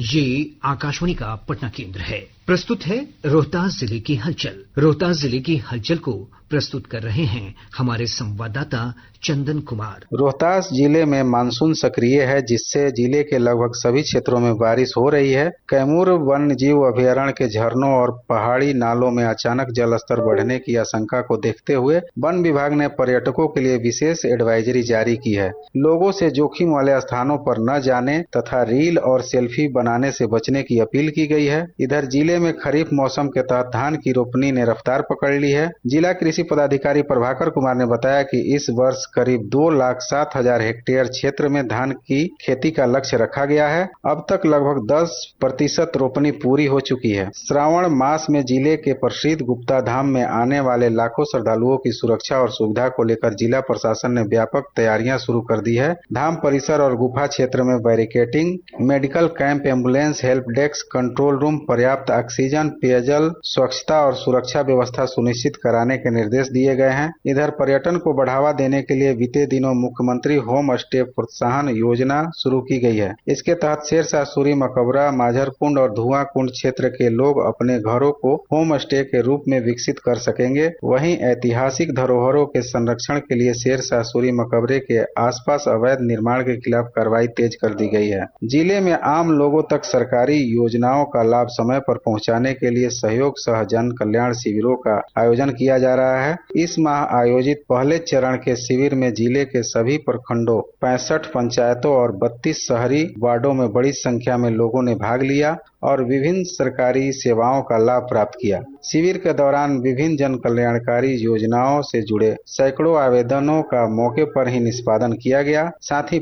ये आकाशवाणी का पटना केंद्र है। प्रस्तुत है रोहतास जिले की हलचल। रोहतास जिले की हलचल को प्रस्तुत कर रहे हैं हमारे संवाददाता चंदन कुमार। रोहतास जिले में मानसून सक्रिय है, जिससे जिले के लगभग सभी क्षेत्रों में बारिश हो रही है। कैमूर वन्य जीव अभयारण्य के झरनों और पहाड़ी नालों में अचानक जल स्तर बढ़ने की आशंका को देखते हुए वन विभाग ने पर्यटकों के लिए विशेष एडवाइजरी जारी की है। लोगों से जोखिम वाले स्थानों पर न जाने तथा रील और सेल्फी बनाने से बचने की अपील की गई है। इधर जिले में खरीफ मौसम के तहत धान की रोपनी ने रफ्तार पकड़ ली है। जिला कृषि पदाधिकारी प्रभाकर कुमार ने बताया कि इस वर्ष करीब 2,07,000 हेक्टेयर क्षेत्र में धान की खेती का लक्ष्य रखा गया है। अब तक लगभग 10% रोपनी पूरी हो चुकी है। श्रावण मास में जिले के प्रसिद्ध गुप्ता धाम में आने वाले लाखों श्रद्धालुओं की सुरक्षा और सुविधा को लेकर जिला प्रशासन ने व्यापक तैयारियां शुरू कर दी है। धाम परिसर और गुफा क्षेत्र में barricading, medical camp, ambulance, help desk, control room, पर्याप्त ऑक्सीजन, पेयजल, स्वच्छता और सुरक्षा व्यवस्था सुनिश्चित कराने के निर्देश दिए गए हैं। इधर पर्यटन को बढ़ावा देने के लिए बीते दिनों मुख्यमंत्री होम स्टे प्रोत्साहन योजना शुरू की गई है। इसके तहत शेरशाह सूरी, मकबरा, माझर कुंड और धुआं कुंड क्षेत्र के लोग अपने घरों को होम स्टे के रूप में विकसित कर सकेंगे। वहीं ऐतिहासिक धरोहरों के संरक्षण के लिए शेरशाह सूरी मकबरे के आसपास अवैध निर्माण के खिलाफ कार्रवाई तेज कर दी गई है। जिले में आम लोगों तक सरकारी योजनाओं का लाभ समय पर पहुंचाने के लिए सहयोग सह जन कल्याण शिविरों का आयोजन किया जा रहा है। इस माह आयोजित पहले चरण के शिविर में जिले के सभी प्रखंडों, 65 पंचायतों और 32 शहरी वार्डों में बड़ी संख्या में लोगों ने भाग लिया और विभिन्न सरकारी सेवाओं का लाभ प्राप्त किया। शिविर के दौरान विभिन्न जन कल्याणकारी योजनाओं से जुड़े सैकड़ों आवेदनों का मौके पर ही निष्पादन किया गया। साथ ही